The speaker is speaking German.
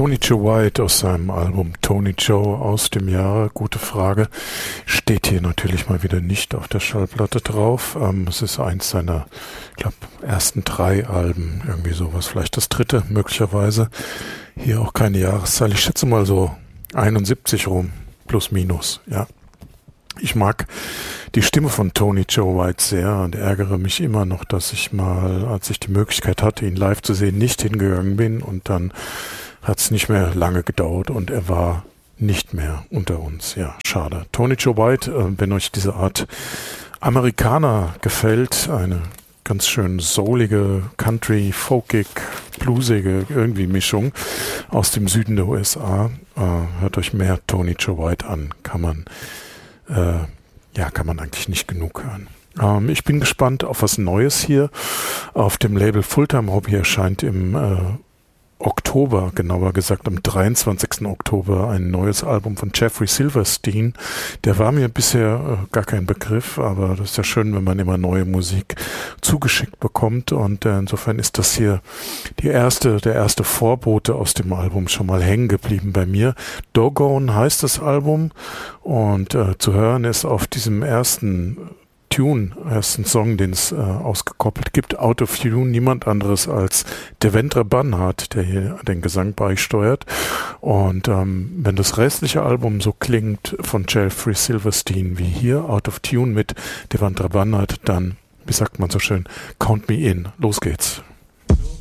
Tony Joe White aus seinem Album Tony Joe aus dem Jahre, gute Frage, steht hier natürlich mal wieder nicht auf der Schallplatte drauf. Es ist eins seiner, ich glaube, ersten 3 Alben, irgendwie sowas, vielleicht das 3. möglicherweise. Hier auch keine Jahreszahl, ich schätze mal so 71 rum, plus minus, ja. Ich mag die Stimme von Tony Joe White sehr und ärgere mich immer noch, dass ich mal, als ich die Möglichkeit hatte, ihn live zu sehen, nicht hingegangen bin und dann hat es nicht mehr lange gedauert und er war nicht mehr unter uns. Ja, schade. Tony Joe White, wenn euch diese Art Amerikaner gefällt, eine ganz schön soulige, country, folkig, bluesige irgendwie Mischung aus dem Süden der USA, hört euch mehr Tony Joe White an, kann man eigentlich nicht genug hören. Ich bin gespannt auf was Neues hier. Auf dem Label Fulltime Hobby erscheint im Oktober, genauer gesagt am 23. Oktober, ein neues Album von Jeffrey Silverstein. Der war mir bisher gar kein Begriff, aber das ist ja schön, wenn man immer neue Musik zugeschickt bekommt und insofern ist das hier der erste Vorbote aus dem Album schon mal hängen geblieben bei mir. Doggone heißt das Album und zu hören ist auf diesem ersten Song, den es ausgekoppelt gibt, Out of Tune, niemand anderes als Devendra Banhart, der hier den Gesang beisteuert. Und wenn das restliche Album so klingt von Jeffrey Silverstein wie hier, Out of Tune mit Devendra Banhart, dann, wie sagt man so schön, count me in. Los geht's.